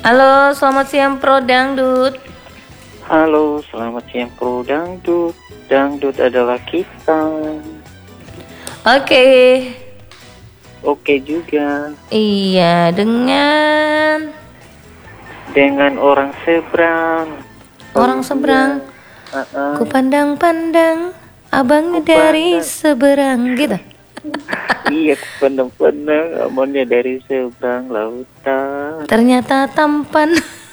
Halo, selamat siang Pro Dangdut. Halo, selamat siang Pro Dangdut. Dangdut adalah kita. Oke. Oke juga. Iya, dengan orang seberang. orang seberang. Ku pandang-pandang abangnya dari seberang gitu. Iya, pandang-pandang abangnya dari seberang lautan. Ternyata tampan.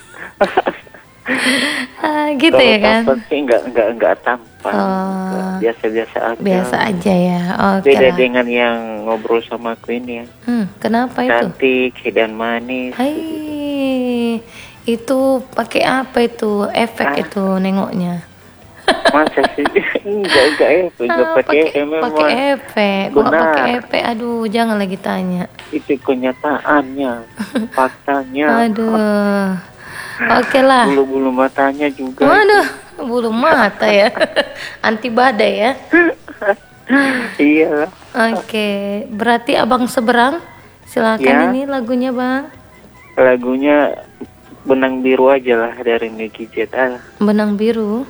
Gitu kalau ya kan? Tampan sih enggak tampan. Biasa-biasa aja. Biasa aja ya. Oke Beda lah. dengan yang ngobrol sama aku ini ya. Kenapa itu? Cantik dan manis. Hai, itu pakai apa itu? Efek itu nengoknya. Masa sih? enggak pakai memang. Pakai efek. Kok nggak pakai efek? Aduh, jangan lagi tanya. Itu kenyataannya, faktanya. Aduh. Oke lah. Bulu-bulu matanya juga. Waduh, bulu mata ya. Anti badai ya. Iya. Oke, berarti Abang Seberang. Silakan Ya. ini lagunya, Bang. Lagunya Benang Biru aja lah dari Meggy Z. Benang Biru.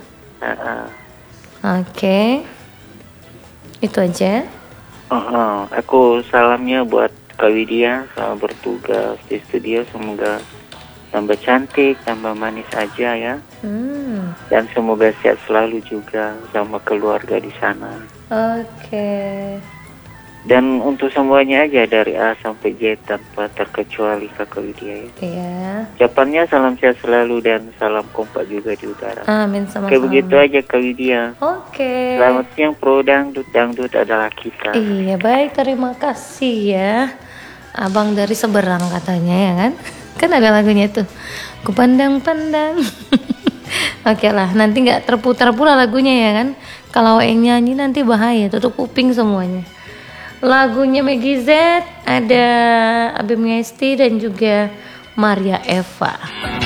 Oke. Itu aja. Aku salamnya buat Kak Widya, selamat bertugas di studio, semoga tambah cantik, tambah manis aja ya. Dan semoga sehat selalu juga sama keluarga di sana. Oke. Dan untuk semuanya aja dari A sampai Z tanpa terkecuali Kak Widya ya. Iya. Ucapannya salam sehat selalu dan salam kompak juga di udara. Amin sama-sama. Oke, begitu aja Kak Widya. Oke. Selamat siang Pro Dangdut, Dangdut adalah kita. Iya, baik, terima kasih ya. Abang dari Seberang katanya ya kan? Kan ada lagunya tuh. Ku pandang-pandang. Oke lah, nanti nggak terputar pula lagunya ya kan? Kalau yang nyanyi nanti bahaya, tutup kuping semuanya. Lagunya Meggy Z, ada Abim Ngesti dan juga Maria Eva.